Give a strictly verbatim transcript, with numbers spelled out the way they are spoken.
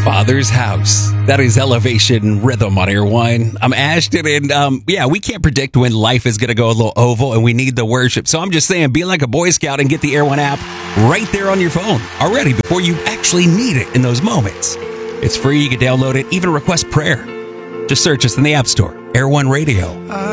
Father's House. That is Elevation Rhythm on Air One. I'm Ashton, and um, yeah, we can't predict when life is going to go a little oval, and we need the worship. So I'm just saying, be like a Boy Scout and get the Air One app right there on your phone already before you actually need it in those moments. It's free. You can download it, even request prayer. Just search us in the App Store, Air One Radio.